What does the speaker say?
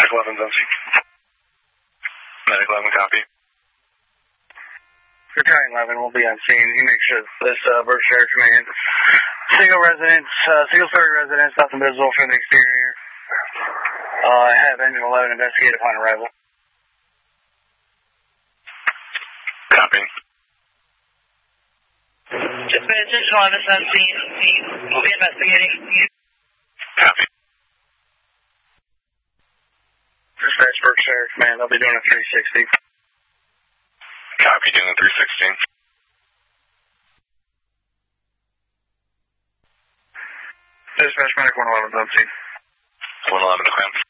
Medic 11's on scene. Medic 11, copy. Battalion 11 will be on scene. You make sure this Berkshire Command. Single story residence, nothing visible from the exterior. Have engine 11 investigate upon arrival. Copy. Engine 11 is on scene. We'll be investigating. Copy. Dispatch Berkshire Command, I'll be doing a 360. Copy, doing a 316. Dispatch Medic 111's on scene. 111 to clamp.